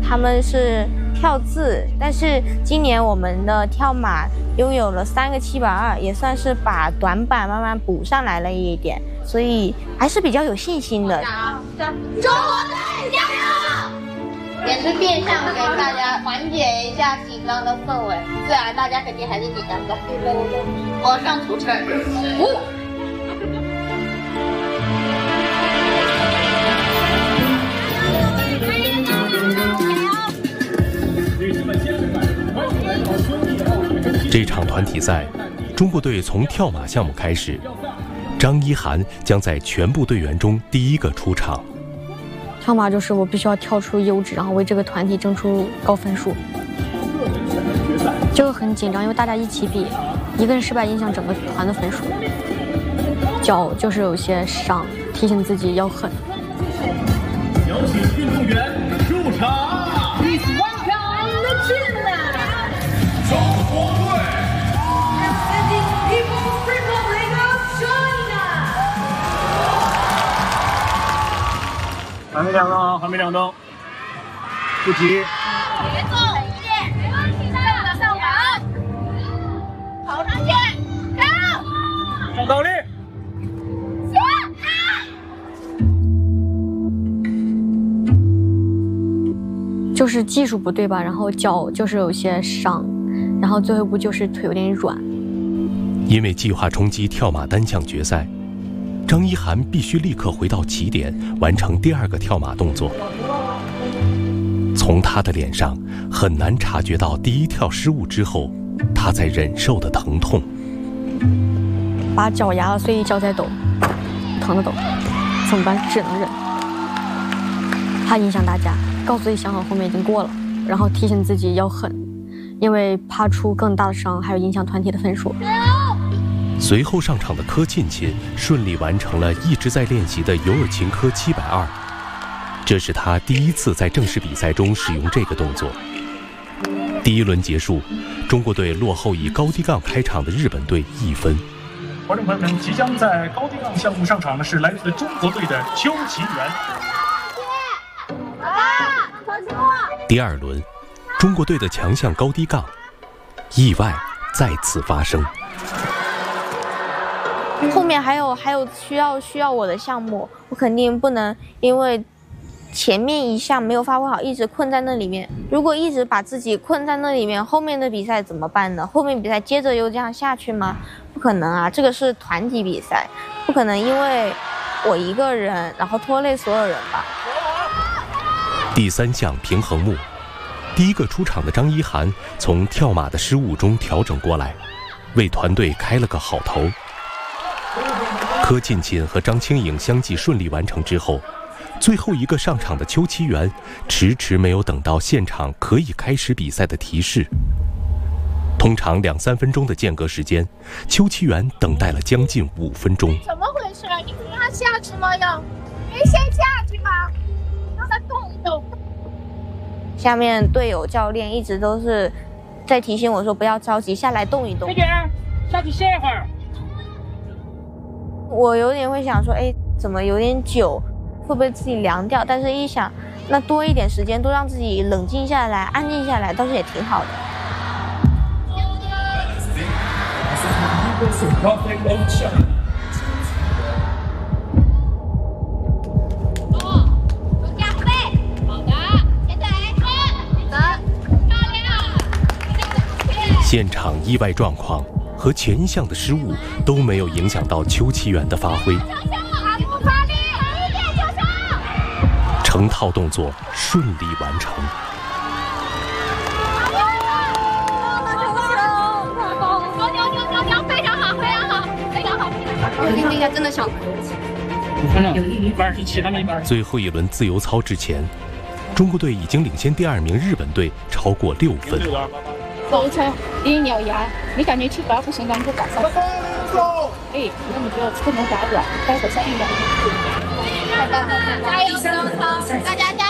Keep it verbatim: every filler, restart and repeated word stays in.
他们是跳字，但是今年我们的跳马拥有了三个七百二，也算是把短板慢慢补上来了一点，所以还是比较有信心的。 中国队加油！也是变相给大家缓解一下紧张的氛围，虽然大家肯定还是紧张的。往上吐气。五。 这场团体赛，中国队从跳马项目开始，张一涵将在全部队员中第一个出场。 跳马就是我必须要跳出优质，然后为这个团体争出高分数。这个很紧张，因为大家一起比，一个人失败影响整个团的分数。脚就是有些伤，提醒自己要狠。 有请运动员入场。Please welcome the gymnast。中国队。Representing People's Republic of China。还没亮灯啊！还没亮灯，不急。 别动，一点，没问题的，上网。跑上去，跳。 上倒立。 就是技术不对吧，然后脚就是有些伤，然后最后一步就是腿有点软。 因为计划冲击跳马单项决赛，张一涵必须立刻回到起点，完成第二个跳马动作。从他的脸上很难察觉到第一跳失误之后他在忍受的疼痛。 把脚压了，所以脚在抖，疼的抖，怎么办？只能忍，怕影响大家。告诉自己想好后面已经过了，然后提醒自己要狠，因为怕出更大的伤，还有影响团体的分数。 随后上场的柯沁沁顺利完成了一直在练习的尤尔琴科七百二，这是他第一次在正式比赛中使用这个动作。第一轮结束，中国队落后以高低杠开场的日本队一分。 观众朋友们，即将在高低杠项目上场的是来自中国队的邱其元。 第二轮，中国队的强项高低杠，意外再次发生。 后面还有还有需要需要我的项目，我肯定不能因为前面一项没有发挥好，一直困在那里面。如果一直把自己困在那里面，后面的比赛怎么办呢？后面比赛接着又这样下去吗？不可能啊！这个是团体比赛，不可能因为我一个人然后拖累所有人吧。 第三项平衡木，第一个出场的张一涵从跳马的失误中调整过来，为团队开了个好头。柯沁沁和张清颖相继顺利完成之后，最后一个上场的邱其元迟迟没有等到现场可以开始比赛的提示。通常两三分钟的间隔时间，邱其元等待了将近五分钟。 怎么回事？你不让他下去吗？要没先下去吗？让他动一动。 下面队友教练一直都是在提醒我说不要着急，下来动一动。 飞姐，下去歇一会儿。 我有点会想说，哎，怎么有点久，会不会自己凉掉？但是一想，那多一点时间，多让自己冷静下来、安静下来，倒是也挺好的。 现场意外状况和前一项的失误都没有影响到邱其元的发挥，成套动作顺利完成。 非常好，非常好，非常好！ 我听一下，真的想哭。 最后一轮自由操之前，中国队已经领先第二名日本队超过六分。 走一圈，第一咬牙，你感觉七百不行，咱们就打三分。哎，那你就不能打软，待会再一两。 加油！大家加油！